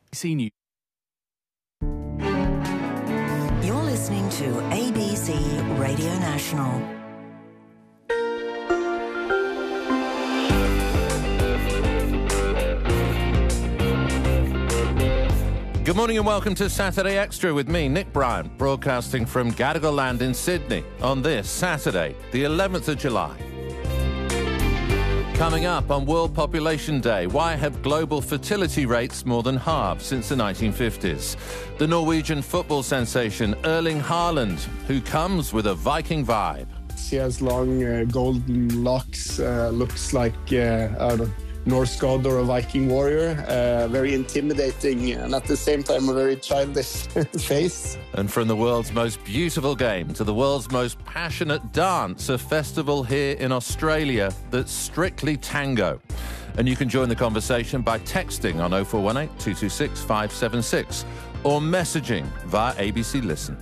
News. You're listening to ABC Radio National. Good morning and welcome to Saturday Extra with me, Nick Bryan, broadcasting from Gadigal Land in Sydney on this Saturday, the 11th of July. Coming up on World Population Day, why have global fertility rates more than halved since the 1950s? The Norwegian football sensation Erling Haaland, who comes with a Viking vibe. He has long golden locks, looks like Norse god or a Viking warrior, very intimidating and at the same time a very childish face. And from the world's most beautiful game to the world's most passionate dance, a festival here in Australia that's strictly tango. And you can join the conversation by texting on 0418 226 576 or messaging via ABC Listen.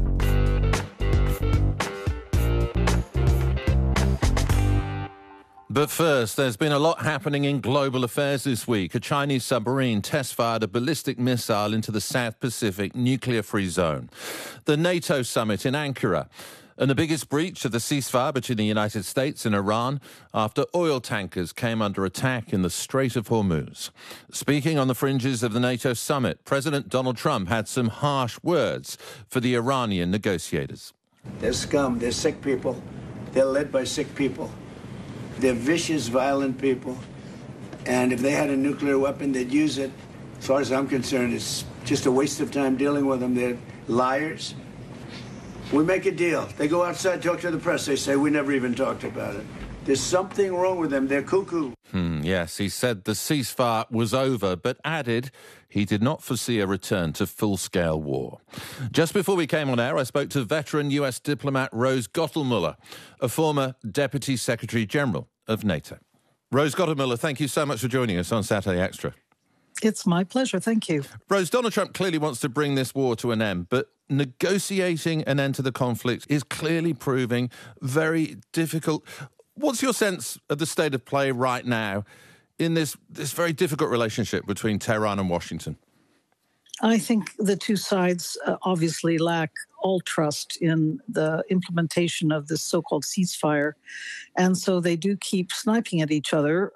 But first, there's been a lot happening in global affairs this week. A Chinese submarine test-fired a ballistic missile into the South Pacific nuclear-free zone. The NATO summit in Ankara. And the biggest breach of the ceasefire between the United States and Iran after oil tankers came under attack in the Strait of Hormuz. Speaking on the fringes of the NATO summit, President Donald Trump had some harsh words for the Iranian negotiators. They're scum. They're sick people. They're led by sick people. They're vicious, violent people, and if they had a nuclear weapon, they'd use it. As far as I'm concerned, it's just a waste of time dealing with them. They're liars. We make a deal. They go outside, talk to the press. They say, we never even talked about it. There's something wrong with them. They're cuckoo. Yes, he said the ceasefire was over, but added he did not foresee a return to full-scale war. Just before we came on air, I spoke to veteran US diplomat Rose Gottelmuller, a former Deputy Secretary General of NATO. Rose Gottelmuller, thank you so much for joining us on Saturday Extra. It's my pleasure, thank you. Rose, Donald Trump clearly wants to bring this war to an end, but negotiating an end to the conflict is clearly proving very difficult. What's your sense of the state of play right now in this very difficult relationship between Tehran and Washington? I think the two sides obviously lack all trust in the implementation of this so-called ceasefire. And so they do keep sniping at each other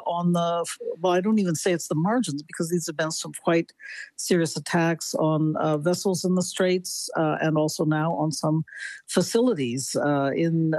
I don't even say it's the margins, because these have been some quite serious attacks on vessels in the Straits and also now on some facilities in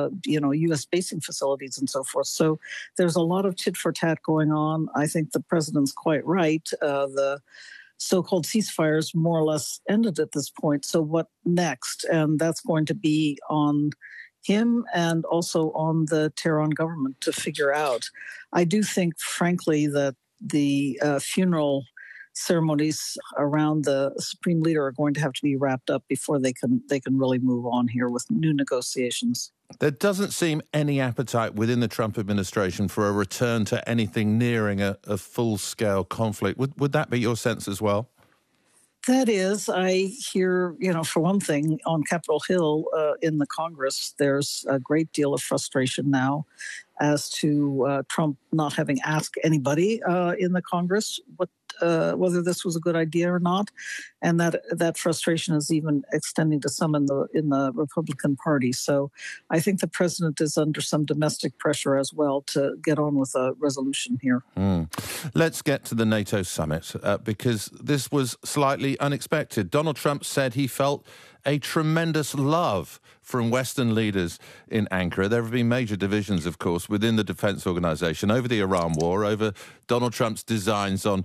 U.S. basing facilities and so forth. So there's a lot of tit for tat going on. I think the president's quite right. The so-called ceasefires more or less ended at this point. So what next? And that's going to be on him and also on the Tehran government to figure out. I do think, frankly, that the funeral ceremonies around the supreme leader are going to have to be wrapped up before they can really move on here with new negotiations. There doesn't seem any appetite within the Trump administration for a return to anything nearing a full-scale conflict. Would that be your sense as well? That is, I hear, for one thing, on Capitol Hill in the Congress, there's a great deal of frustration now as to Trump not having asked anybody in the Congress whether this was a good idea or not, and that frustration is even extending to some in the Republican Party. So I think the president is under some domestic pressure as well to get on with a resolution here. Let's get to the NATO summit because this was slightly unexpected. Donald Trump said he felt a tremendous love from Western leaders in Ankara. There have been major divisions, of course, within the defense organization over the Iran war, over Donald Trump's designs on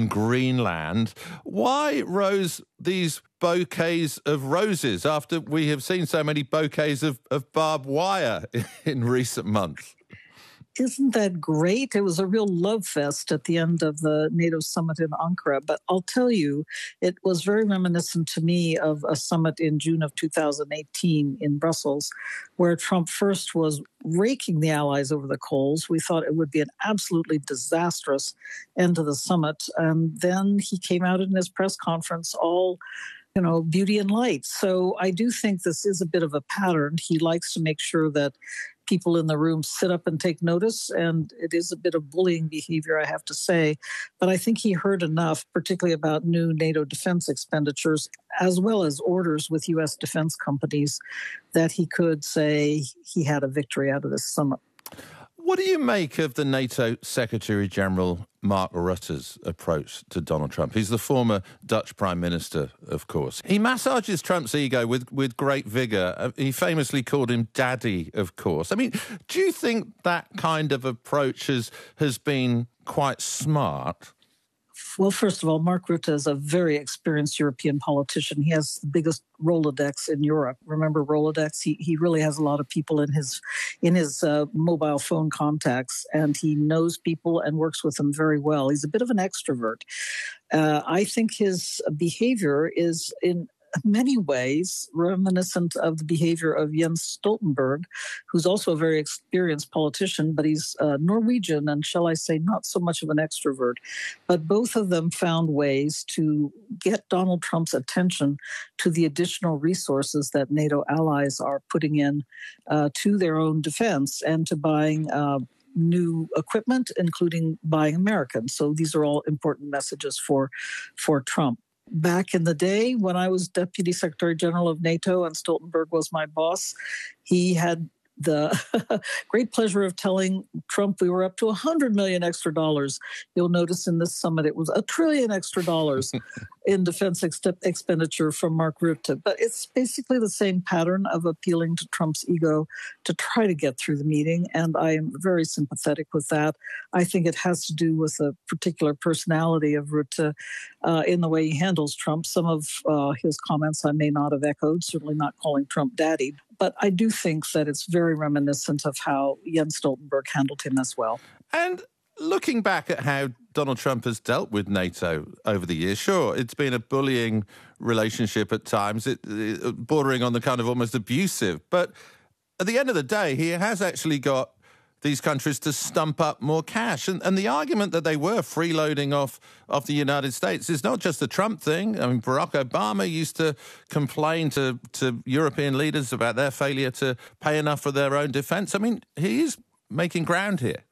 Greenland. Why, Rose, these bouquets of roses after we have seen so many bouquets of barbed wire in recent months? Isn't that great? It was a real love fest at the end of the NATO summit in Ankara. But I'll tell you, it was very reminiscent to me of a summit in June of 2018 in Brussels, where Trump first was raking the allies over the coals. We thought it would be an absolutely disastrous end to the summit. And then he came out in his press conference all beauty and light. So I do think this is a bit of a pattern. He likes to make sure that people in the room sit up and take notice. And it is a bit of bullying behavior, I have to say. But I think he heard enough, particularly about new NATO defense expenditures, as well as orders with U.S. defense companies, that he could say he had a victory out of this summit. What do you make of the NATO Secretary General Mark Rutte's approach to Donald Trump? He's the former Dutch Prime Minister, of course. He massages Trump's ego with great vigour. He famously called him Daddy, of course. I mean, do you think that kind of approach has been quite smart? Well, first of all, Mark Rutte is a very experienced European politician. He has the biggest Rolodex in Europe. Remember Rolodex? He really has a lot of people in his mobile phone contacts, and he knows people and works with them very well. He's a bit of an extrovert. I think his behavior is in many ways reminiscent of the behavior of Jens Stoltenberg, who's also a very experienced politician, but he's Norwegian and, shall I say, not so much of an extrovert. But both of them found ways to get Donald Trump's attention to the additional resources that NATO allies are putting in to their own defense and to buying new equipment, including buying American. So these are all important messages for Trump. Back in the day when I was Deputy Secretary General of NATO and Stoltenberg was my boss, he had the great pleasure of telling Trump we were up to $100 million extra dollars. You'll notice in this summit it was $1 trillion extra dollars in defense expenditure from Mark Rutte. But it's basically the same pattern of appealing to Trump's ego to try to get through the meeting, and I am very sympathetic with that. I think it has to do with a particular personality of Rutte in the way he handles Trump. Some of his comments I may not have echoed, certainly not calling Trump daddy. But I do think that it's very reminiscent of how Jens Stoltenberg handled him as well. And looking back at how Donald Trump has dealt with NATO over the years, sure, it's been a bullying relationship at times, bordering on the kind of almost abusive. But at the end of the day, he has actually got these countries to stump up more cash. And the argument that they were freeloading off the United States is not just a Trump thing. I mean, Barack Obama used to complain to European leaders about their failure to pay enough for their own defense. I mean, he's making ground here.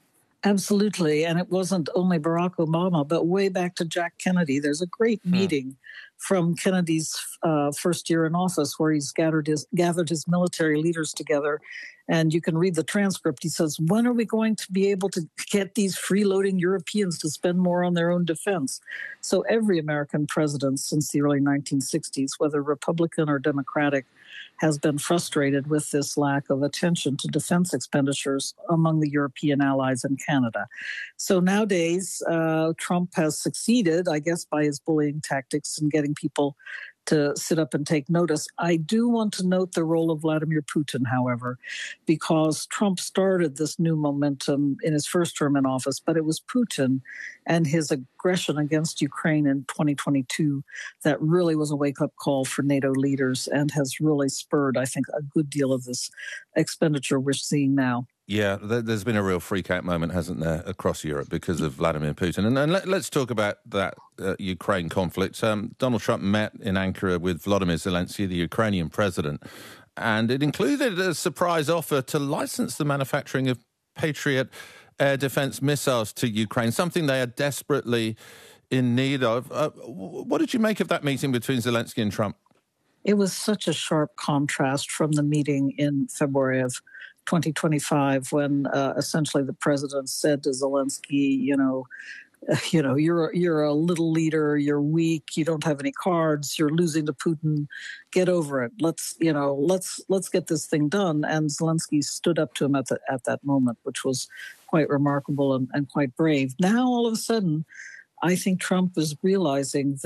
Absolutely. And it wasn't only Barack Obama, but way back to Jack Kennedy. There's a great meeting from Kennedy's first year in office where he's gathered his military leaders together. And you can read the transcript. He says, when are we going to be able to get these freeloading Europeans to spend more on their own defense? So every American president since the early 1960s, whether Republican or Democratic, has been frustrated with this lack of attention to defense expenditures among the European allies and Canada. So nowadays, Trump has succeeded, I guess, by his bullying tactics and getting people to sit up and take notice. I do want to note the role of Vladimir Putin, however, because Trump started this new momentum in his first term in office, but it was Putin and his aggression against Ukraine in 2022 that really was a wake-up call for NATO leaders and has really spurred, I think, a good deal of this expenditure we're seeing now. Yeah, there's been a real freak-out moment, hasn't there, across Europe because of Vladimir Putin. And let's talk about that Ukraine conflict. Donald Trump met in Ankara with Volodymyr Zelensky, the Ukrainian president, and it included a surprise offer to license the manufacturing of Patriot air defense missiles to Ukraine, something they are desperately in need of. What did you make of that meeting between Zelensky and Trump? It was such a sharp contrast from the meeting in February of 2025, when essentially the president said to Zelensky, you're a little leader, you're weak, you don't have any cards, you're losing to Putin, get over it. Let's get this thing done. And Zelensky stood up to him at that moment, which was quite remarkable and quite brave. Now, all of a sudden, I think Trump is realizing that